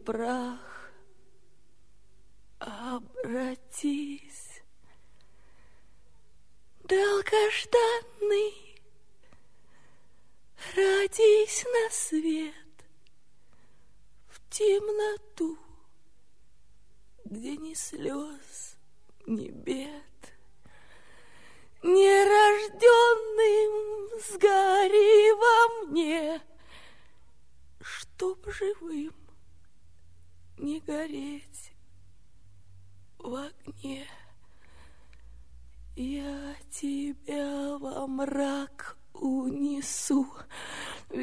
прах обратись. Долгожданный, родись на свет в темноту, где ни слез, ни бед. Нерожденным сгори во мне, чтоб живым не гореть в огне. Я тебя во мрак унесу,